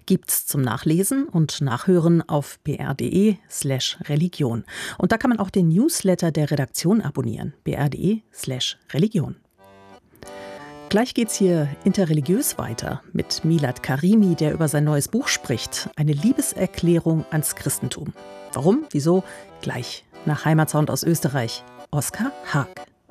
gibt's zum Nachlesen und Nachhören auf br.de/Religion. Und da kann man auch den Newsletter der Redaktion abonnieren, br.de/Religion. Gleich geht's hier interreligiös weiter mit Milad Karimi, der über sein neues Buch spricht. Eine Liebeserklärung ans Christentum. Warum? Wieso? Gleich nach Heimatsound aus Österreich. Oskar Haag.